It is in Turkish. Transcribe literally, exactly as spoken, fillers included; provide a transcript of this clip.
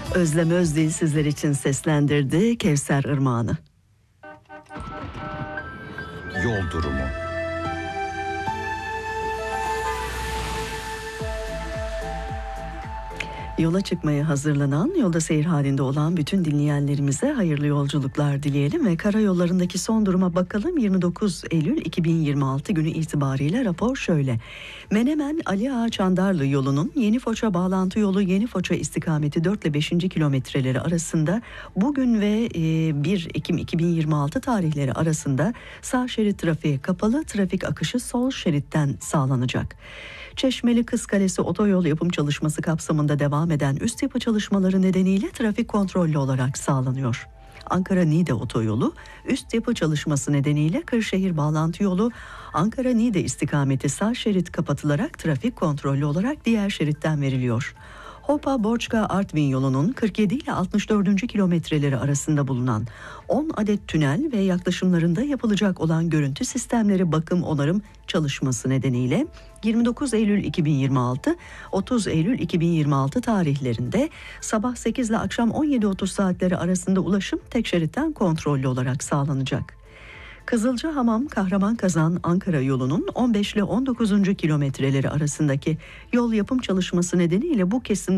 Özlem Özdil sizler için seslendirdi Kevser Irmağı'nı. Yol durumu. Yola çıkmaya hazırlanan, yolda seyir halinde olan bütün dinleyenlerimize hayırlı yolculuklar dileyelim ve karayollarındaki son duruma bakalım. yirmi dokuz Eylül iki bin yirmi altı günü itibariyle rapor şöyle. Menemen Ali Ağa Çandarlı yolunun Yenifoça bağlantı yolu Yenifoça istikameti dört ile beşinci kilometreleri arasında bugün ve bir Ekim iki bin yirmi altı tarihleri arasında sağ şerit trafiğe kapalı, trafik akışı sol şeritten sağlanacak. Çeşmeli Kızkalesi otoyol yapım çalışması kapsamında devam eden üst yapı çalışmaları nedeniyle trafik kontrollü olarak sağlanıyor. Ankara-Niğde otoyolu üst yapı çalışması nedeniyle Kırşehir bağlantı yolu Ankara-Niğde istikameti sağ şerit kapatılarak trafik kontrollü olarak diğer şeritten veriliyor. Hopa-Borçka-Artvin yolunun kırk yedi ile altmış dördüncü kilometreleri arasında bulunan on adet tünel ve yaklaşımlarında yapılacak olan görüntü sistemleri bakım onarım çalışması nedeniyle yirmi dokuz Eylül iki bin yirmi altı, otuz Eylül iki bin yirmi altı tarihlerinde sabah sekiz ile akşam on yedi otuz saatleri arasında ulaşım tek şeritten kontrollü olarak sağlanacak. Kızılcahamam Kahramanmaraş Ankara yolunun on beş ile on dokuzuncu kilometreleri arasındaki yol yapım çalışması nedeniyle bu kesim